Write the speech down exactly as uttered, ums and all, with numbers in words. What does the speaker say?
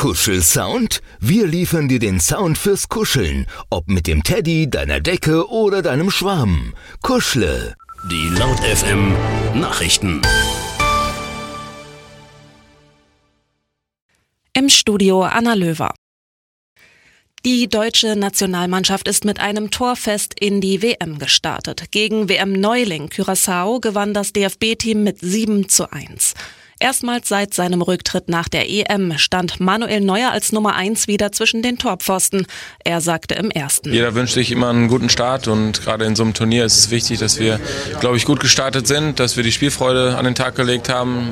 Kuschelsound? Wir liefern dir den Sound fürs Kuscheln. Ob mit dem Teddy, deiner Decke oder deinem Schwamm. Kuschle. Die Laut F M Nachrichten. Im Studio Anna Löwer. Die deutsche Nationalmannschaft ist mit einem Torfest in die W M gestartet. Gegen W M-Neuling Curaçao gewann das D F B-Team mit sieben zu eins. Erstmals seit seinem Rücktritt nach der E M stand Manuel Neuer als Nummer eins wieder zwischen den Torpfosten. Er sagte im ersten: Jeder wünscht sich immer einen guten Start und gerade in so einem Turnier ist es wichtig, dass wir, glaube ich, gut gestartet sind, dass wir die Spielfreude an den Tag gelegt haben.